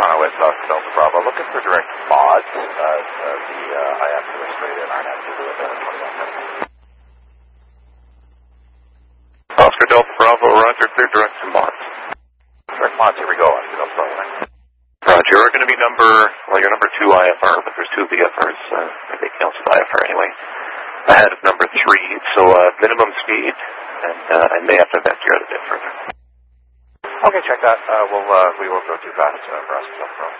Toronto West South Delta Bravo. Looking for direct mods. I have to go straight in. I have to do it at 21 minutes. Oscar Delta Bravo, roger, clear direct to mods. Direct mods, here we go. Oscar Delta Bravo. Roger, you're going to be you're number 2 IFR, but there's 2 VFRs. They count as IFR anyway. Ahead of number 3, so minimum speed, and I may have to vent you out a bit further. Okay, check that. We won't go too fast for us.